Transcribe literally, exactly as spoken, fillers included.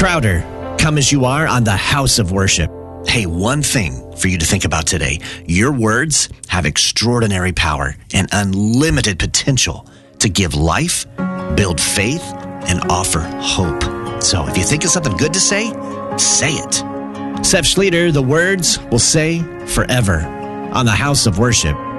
Crowder, come as you are on the House of Worship. Hey, one thing for you to think about today. Your words have extraordinary power and unlimited potential to give life, build faith, and offer hope. So if you think of something good to say, say it. Seth Schlueter, the words will say forever on the House of Worship.